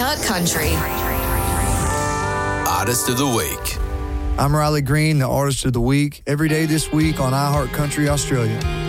iHeart Country. Artist of the Week. I'm Riley Green, the Artist of the Week, every day this week on iHeart Country Australia.